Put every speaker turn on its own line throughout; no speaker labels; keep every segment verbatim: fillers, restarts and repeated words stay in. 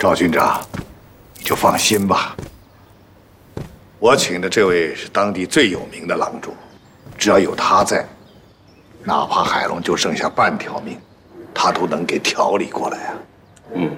赵军长，你就放心吧。我请的这位是当地最有名的郎中，只要有他在，哪怕海龙就剩下半条命，他都能给调理过来啊。
嗯，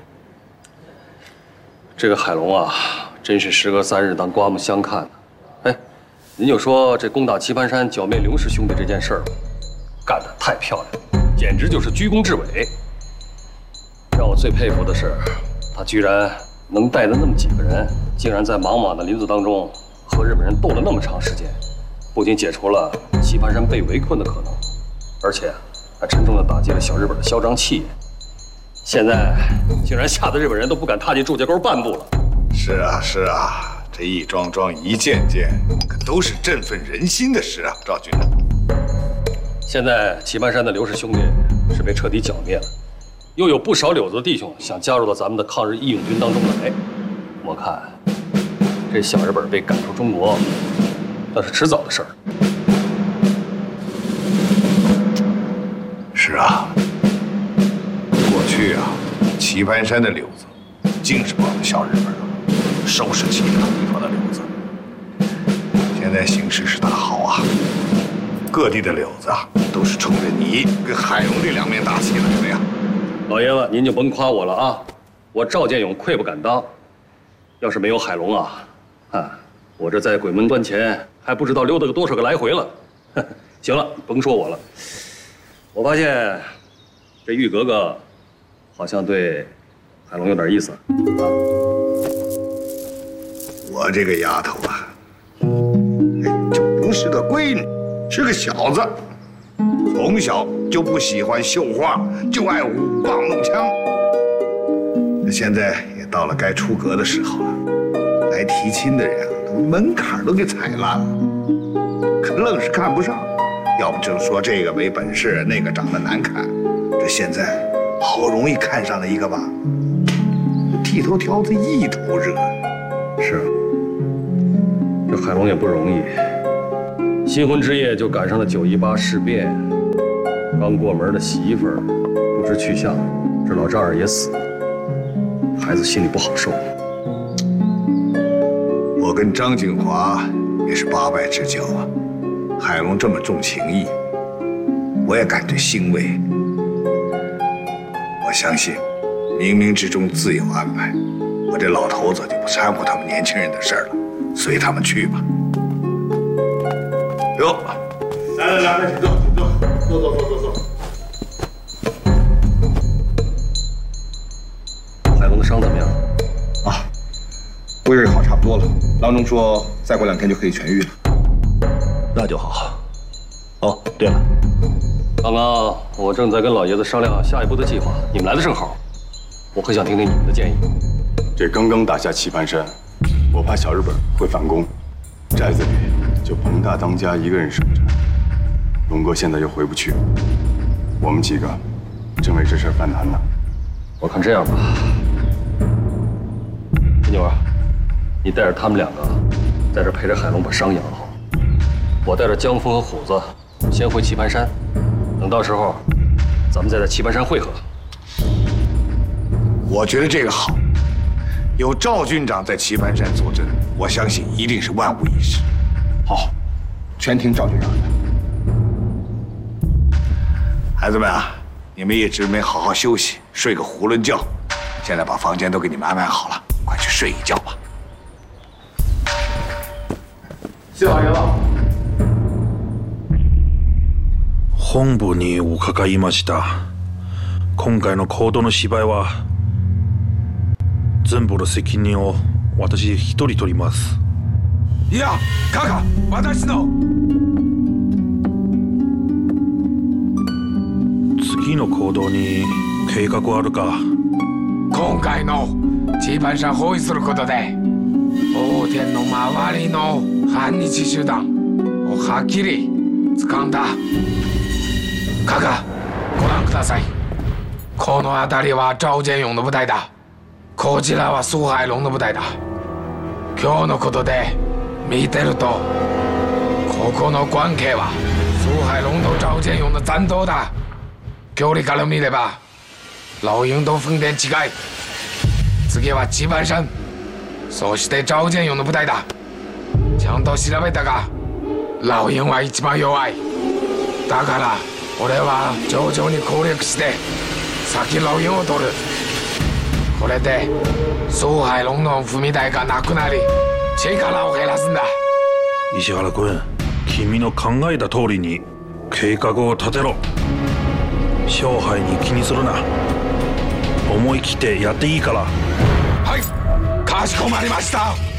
这个海龙啊，真是时隔三日当刮目相看呢。哎，您就说这攻打棋盘山剿灭刘氏兄弟这件事儿，干得太漂亮了，简直就是居功至伟。让我最佩服的是，他居然能带着那么几个人，竟然在茫茫的林子当中和日本人斗了那么长时间，不仅解除了棋盘山被围困的可能，而且还沉重地打击了小日本的嚣张气焰。现在竟然吓得日本人都不敢踏进祝家沟半步了。
是啊，是啊，这一桩桩一件件，可都是振奋人心的事啊，赵军长。
现在棋盘山的刘氏兄弟是被彻底剿灭了，又有不少柳子的弟兄想加入到咱们的抗日义勇军当中来。我看这小日本被赶出中国，那是迟早的事儿。
是啊，过去啊，棋盘山的柳子尽是帮着小日本人收拾其他地方的柳子。现在形势是大好啊，各地的柳子啊，都是冲着你跟海龙这两面打起来的呀。
老爷子，您就甭夸我了啊！我赵建勇愧不敢当。要是没有海龙啊，啊，我这在鬼门关前还不知道溜达个多少个来回了。行了，甭说我了。我发现这玉格格好像对海龙有点意思啊。
我这个丫头啊，就不是个闺女，是个小子。从小就不喜欢绣花，就爱舞棒弄枪。现在也到了该出阁的时候了，来提亲的人啊，门槛都给踩烂了，可愣是看不上。要不正说这个没本事，那个长得难看，这现在好容易看上了一个吧，剃头挑子一头热。
是，这海龙也不容易，新婚之夜就赶上了九一八事变。刚过门的媳妇儿不知去向，这老丈人也死了，孩子心里不好受。
我跟张景华也是八拜之交啊，海龙这么重情义，我也感觉欣慰。我相信，冥冥之中自有安排。我这老头子就不掺和他们年轻人的事儿了，随他们去吧。哟，来来来，请坐，请坐，坐坐坐坐坐。
海龙的伤怎么样？
啊，胃日好差不多了。郎中说再过两天就可以痊愈了。
那就好。哦，对了，刚刚我正在跟老爷子商量下一步的计划，你们来的正好，我很想听听你们的建议。
这刚刚打下棋盘山，我怕小日本会反攻，寨子里就彭大当家一个人守着。龙哥现在又回不去，我们几个正为这事儿犯难呢。
我看这样吧，金牛啊，你带着他们两个在这陪着海龙把伤养好，我带着江峰和虎子先回棋盘山，等到时候咱们再在棋盘山会合。
我觉得这个好，有赵军长在棋盘山坐镇，我相信一定是万无一失。
好，全听赵军长的。
孩子们啊，你们一直没好好休息，睡个囫囵觉。现在把房间都给你们安排好了，快去睡一觉吧。
谢老爷子。
本部に伺いました。今回の行動の芝居は全部の責任を私一人取ります。
いや、カカ、私の。
次の行動に計画はあるか？
今回の棋盤山包囲することで王天の周りの反日集団をはっきり掴んだ。カカ、ご覧ください。この辺りは赵建勇の部隊だ。こちらは蘇海龍の部隊だ。今日のことで見てると、ここの関係は蘇海龍と趙建勇の战斗だ。距離から見れば老鹰都分田違い。 次は千葉山、そして赵建勇の部隊だ。ちゃんと調べたが、老鷹は一番弱い。だから俺は徐々に攻略して先老鷹を取る。これで蘇海龍の踏み台がなくなり力を減らすんだ。
石原君、君の考えた通りに計画を立てろ。勝敗に気にするな。思い切ってやっていいから。
はい、かしこまりました。